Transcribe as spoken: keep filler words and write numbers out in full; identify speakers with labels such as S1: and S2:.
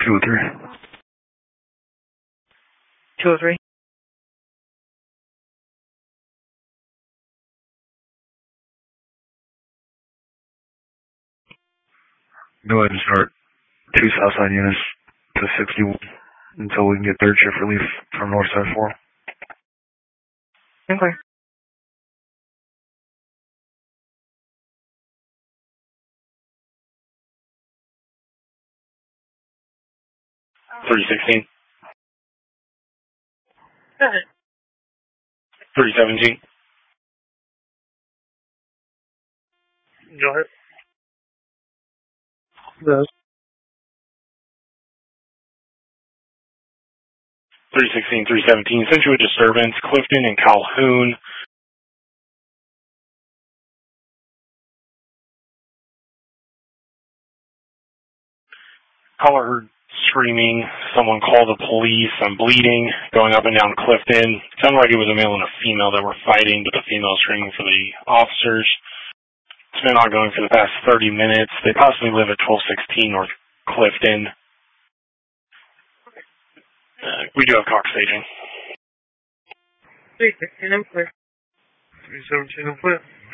S1: two oh three.
S2: two oh three.
S1: Go ahead and start two Southside units to sixty-one until we can get third shift relief from Northside four.
S2: Okay.
S3: three sixteen.
S2: Go ahead.
S3: three seventeen.
S2: Go ahead. Yes.
S3: three sixteen, three seventeen. Sent you a disturbance. Clifton and Calhoun. Caller heard screaming. Someone called the police. I'm bleeding. Going up and down Clifton. Sounded like it was a male and a female that were fighting, but the female was screaming for the officers. It's been ongoing for the past thirty minutes. They possibly live at twelve sixteen North Clifton. Uh, we do have Cox staging.
S2: three sixteen, I'm clear. three seventeen, I'm clear.